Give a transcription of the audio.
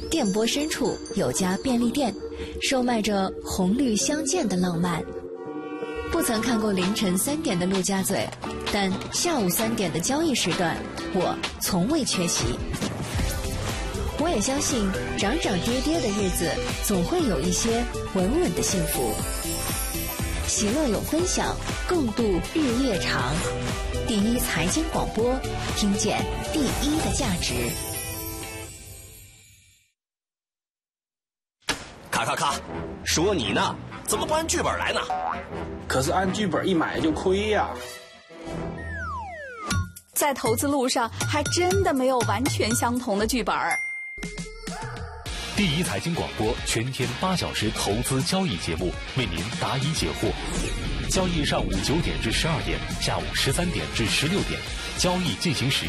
电波深处有家便利店，售卖着红绿相间的浪漫。不曾看过凌晨3点的陆家嘴，但下午3点的交易时段，我从未缺席。我也相信，涨涨跌跌的日子，总会有一些稳稳的幸福。喜乐有分享，共度日夜长。第一财经广播，听见第一的价值。 咔，说你呢，怎么不按剧本来呢？ 可是按剧本一买就亏呀。 在投资路上，还真的没有完全相同的剧本。 第一财经广播全天8小时投资交易节目，为您答疑解惑。交易上午9点至12点，下午13点至16点，交易进行时